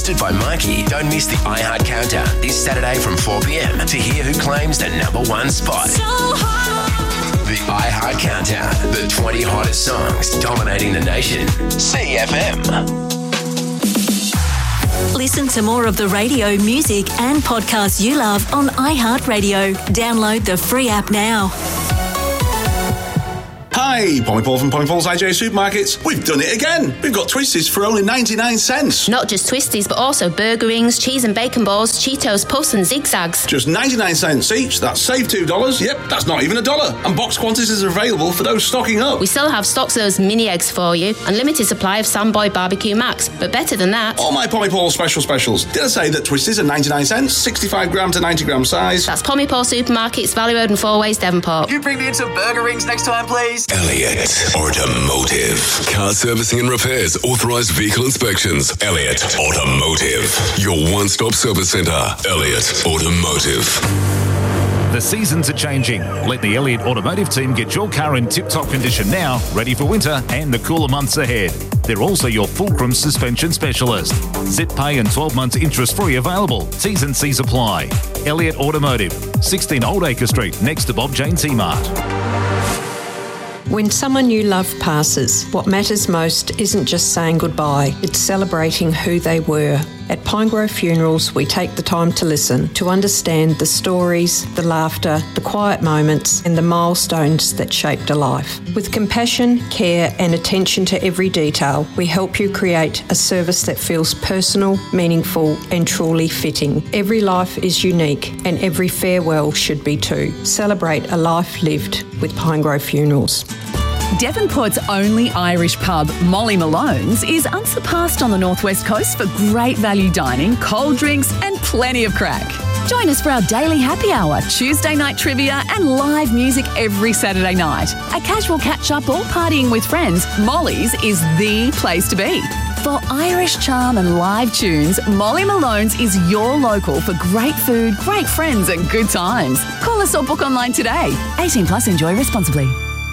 hosted by Mikey. Don't miss the iHeart Countdown this Saturday from 4 p.m. to hear who claims the number one spot. So hot. The iHeart Countdown, the 20 hottest songs dominating the nation. CFM. Listen to more of the radio, music and podcasts you love on iHeartRadio. Download the free app now. Hi, Pommy Paul from Pommy Paul's IJ Supermarkets. We've done it again. We've got Twisties for only 99 cents. Not just Twisties, but also burger rings, cheese and bacon balls, Cheetos, Puffs and Zigzags. Just 99 cents each. That's saved $2. Yep, that's not even $1. And box quantities are available for those stocking up. We still have stocks of those mini eggs for you. Unlimited supply of Samboy Barbecue Max. But better than that, all my Pommy Paul specials. Did I say that Twisties are 99 cents, 65 gram to 90 gram size? That's Pommy Paul Supermarkets, Valley Road and Four Ways, Devonport. Can you bring me in some burger rings next time, please? Elliott Automotive. Car servicing and repairs, authorised vehicle inspections. Elliott Automotive. Your one-stop service centre. Elliott Automotive. The seasons are changing. Let the Elliott Automotive team get your car in tip-top condition now, ready for winter and the cooler months ahead. They're also your fulcrum suspension specialist. Zip pay and 12 months interest-free available. T's and C's apply. Elliott Automotive, 16 Old Acre Street, next to Bob Jane T-Mart. When someone you love passes, what matters most isn't just saying goodbye, it's celebrating who they were. At Pinegrove Funerals, we take the time to listen, to understand the stories, the laughter, the quiet moments, and the milestones that shaped a life. With compassion, care, and attention to every detail, we help you create a service that feels personal, meaningful, and truly fitting. Every life is unique, and every farewell should be too. Celebrate a life lived with Pinegrove Funerals. Devonport's only Irish pub, Molly Malone's, is unsurpassed on the northwest coast for great value dining, cold drinks and plenty of crack. Join us for our daily happy hour, Tuesday night trivia and live music every Saturday night. A casual catch-up or partying with friends, Molly's is the place to be. For Irish charm and live tunes, Molly Malone's is your local for great food, great friends and good times. Call us or book online today. 18 plus, enjoy responsibly.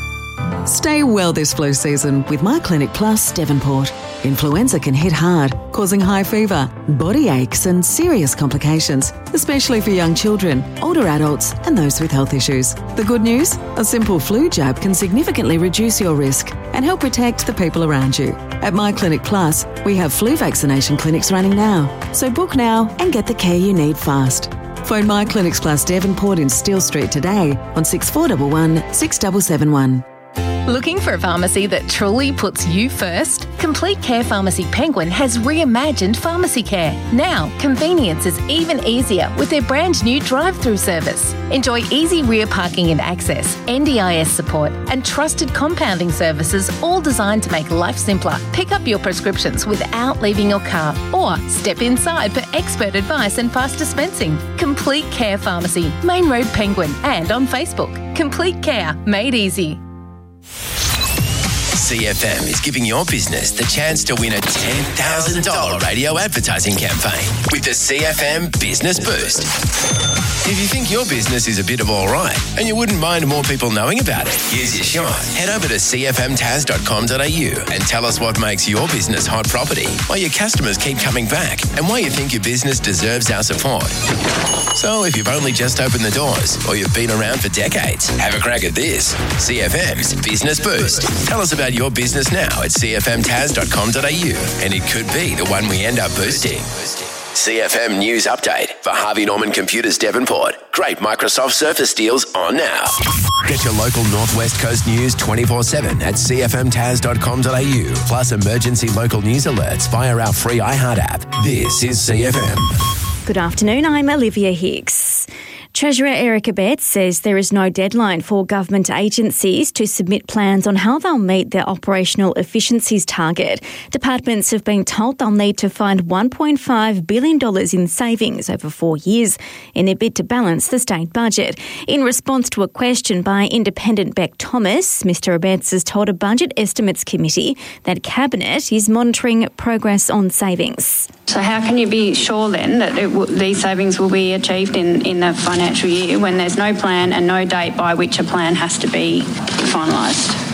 Stay well this flu season with My Clinic Plus Devonport. Influenza can hit hard, causing high fever, body aches and serious complications, especially for young children, older adults and those with health issues. The good news? A simple flu jab can significantly reduce your risk and help protect the people around you. At My Clinic Plus, we have flu vaccination clinics running now. So book now and get the care you need fast. Phone My Clinics Plus Devonport in Steele Street today on 6411 6771. Looking for a pharmacy that truly puts you first? Complete Care Pharmacy Penguin has reimagined pharmacy care. Now, convenience is even easier with their brand new drive-through service. Enjoy easy rear parking and access, NDIS support, and trusted compounding services, all designed to make life simpler. Pick up your prescriptions without leaving your car, or step inside for expert advice and fast dispensing. Complete Care Pharmacy, Main Road Penguin, and on Facebook. Complete Care, made easy. CFM is giving your business the chance to win a $10,000 radio advertising campaign with the CFM Business Boost. If you think your business is a bit of all right and you wouldn't mind more people knowing about it, here's your shot. Head over to cfmtaz.com.au and tell us what makes your business hot property, why your customers keep coming back, and why you think your business deserves our support. So if you've only just opened the doors or you've been around for decades, have a crack at this. CFM's Business Boost. Tell us about your business now at cfmtaz.com.au and it could be the one we end up boosting. CFM News Update for Harvey Norman Computers Devonport. Great Microsoft Surface deals on now. Get your local Northwest Coast news 24/7 at cfmtaz.com.au. Plus emergency local news alerts via our free iHeart app. This is CFM. Good afternoon, I'm Olivia Hicks. Treasurer Eric Abetz says there is no deadline for government agencies to submit plans on how they'll meet their operational efficiencies target. Departments have been told they'll need to find $1.5 billion in savings over 4 years in their bid to balance the state budget. In response to a question by independent Beck Thomas, Mr Abetz has told a Budget Estimates Committee that Cabinet is monitoring progress on savings. So how can you be sure then that these savings will be achieved in the financial year when there's no plan and no date by which a plan has to be finalised?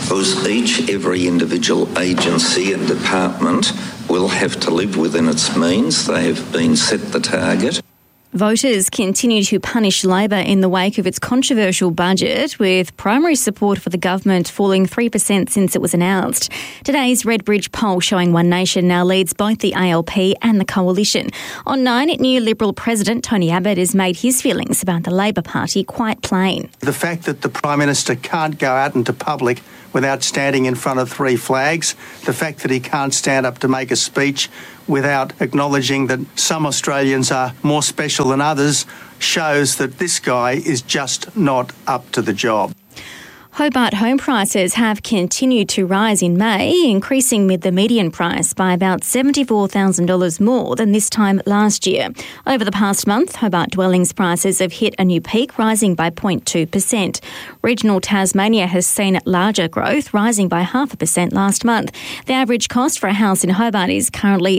because every individual agency and department will have to live within its means. They have been set the target. Voters continue to punish Labor in the wake of its controversial budget, with primary support for the government falling 3% since it was announced. Today's Redbridge poll showing One Nation now leads both the ALP and the Coalition. On 9, new Liberal President Tony Abbott has made his feelings about the Labor Party quite plain. The fact that the Prime Minister can't go out into public without standing in front of 3 flags, the fact that he can't stand up to make a speech without acknowledging that some Australians are more special than others, shows that this guy is just not up to the job. Hobart home prices have continued to rise in May, increasing the median price by about $74,000 more than this time last year. Over the past month, Hobart dwellings prices have hit a new peak, rising by 0.2%. Regional Tasmania has seen larger growth, rising by 0.5% last month. The average cost for a house in Hobart is currently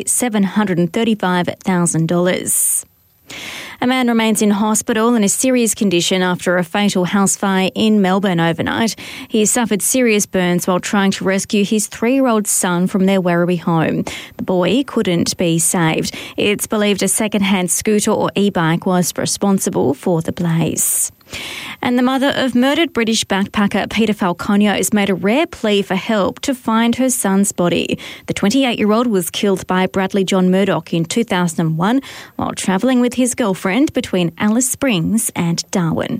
$735,000. A man remains in hospital in a serious condition after a fatal house fire in Melbourne overnight. He suffered serious burns while trying to rescue his 3-year-old son from their Werribee home. The boy couldn't be saved. It's believed a second-hand scooter or e-bike was responsible for the blaze. And the mother of murdered British backpacker Peter Falconio has made a rare plea for help to find her son's body. The 28-year-old was killed by Bradley John Murdoch in 2001 while travelling with his girlfriend between Alice Springs and Darwin.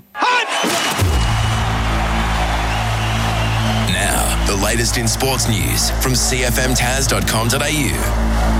Now, the latest in sports news from cfmtaz.com.au.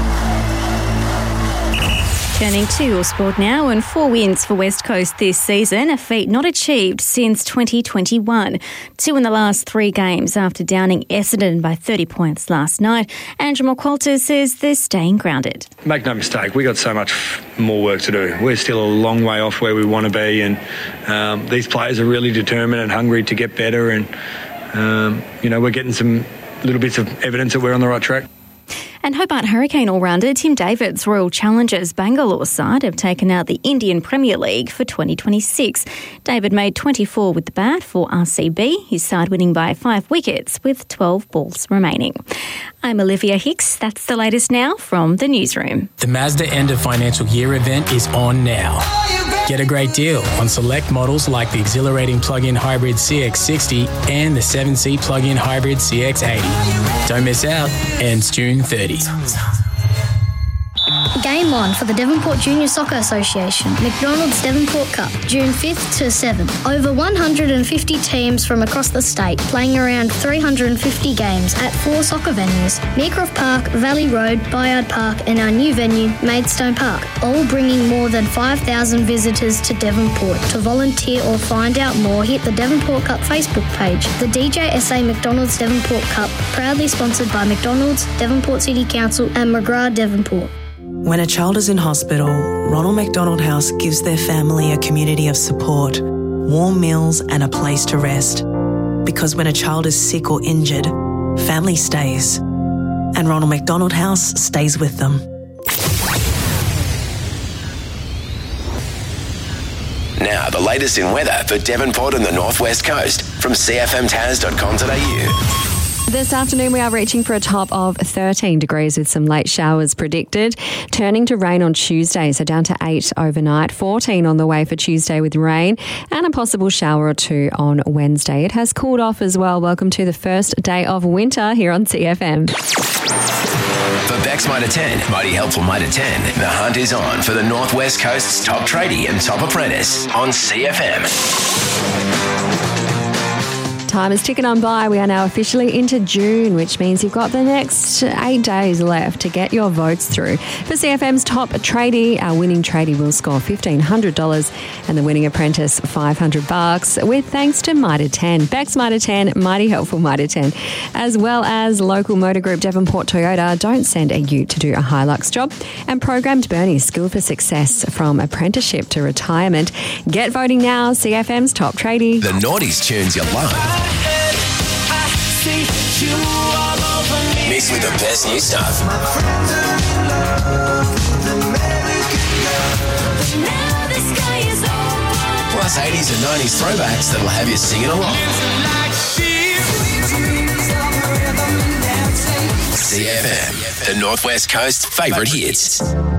Turning to your sport now, and 4 wins for West Coast this season, a feat not achieved since 2021. 2 in the last 3 games after downing Essendon by 30 points last night. Andrew McQualter says they're staying grounded. Make no mistake, we got so much more work to do. We're still a long way off where we want to be, and these players are really determined and hungry to get better, and we're getting some little bits of evidence that we're on the right track. And Hobart Hurricane all-rounder Tim David's Royal Challengers Bangalore side have taken out the Indian Premier League for 2026. David made 24 with the bat for RCB, his side winning by 5 wickets with 12 balls remaining. I'm Olivia Hicks. That's the latest now from the newsroom. The Mazda End of Financial Year event is on now. Get a great deal on select models like the exhilarating plug-in hybrid CX-60 and the 7-seat plug-in hybrid CX-80. Don't miss out. Ends June 30. Game on for the Devonport Junior Soccer Association, McDonald's Devonport Cup, June 5th to 7th. Over 150 teams from across the state playing around 350 games at 4 soccer venues: Meercroft Park, Valley Road, Bayard Park and our new venue, Maidstone Park, all bringing more than 5,000 visitors to Devonport. To volunteer or find out more, hit the Devonport Cup Facebook page. The DJSA McDonald's Devonport Cup, proudly sponsored by McDonald's, Devonport City Council and McGrath Devonport. When a child is in hospital, Ronald McDonald House gives their family a community of support, warm meals and a place to rest. Because when a child is sick or injured, family stays. And Ronald McDonald House stays with them. Now, the latest in weather for Devonport and the Northwest Coast from cfmtaz.com.au. This afternoon we are reaching for a top of 13 degrees with some late showers predicted. Turning to rain on Tuesday, so down to 8 overnight, 14 on the way for Tuesday with rain and a possible shower or 2 on Wednesday. It has cooled off as well. Welcome to the first day of winter here on CFM. For Bex Mitre 10, Mighty Helpful Mitre 10, the hunt is on for the Northwest Coast's top tradie and top apprentice on CFM. Time is ticking on by. We are now officially into June, which means you've got the next 8 days left to get your votes through. For CFM's top tradie, our winning tradie will score $1,500 and the winning apprentice $500 with thanks to Mitre 10. Bex Mitre 10, Mighty Helpful Mitre 10, as well as local motor group Devonport Toyota. Don't send a ute to do a Hilux job. And Programmed Bernie, School for Success from apprenticeship to retirement. Get voting now. CFM's top tradie. The Naughties tunes you love. Mixed with the best new stuff. Plus 80s and 90s throwbacks that'll have you singing along. CFM, the Northwest Coast favourite hits.